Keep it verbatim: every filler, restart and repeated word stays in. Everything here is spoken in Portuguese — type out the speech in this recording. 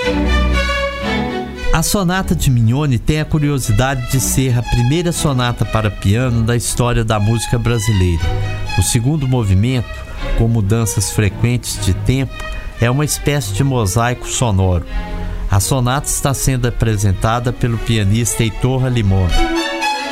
A sonata de Mignone tem a curiosidade de ser a primeira sonata para piano da história da música brasileira. O segundo movimento, com mudanças frequentes de tempo, é uma espécie de mosaico sonoro. A sonata está sendo apresentada pelo pianista Heitor Limona.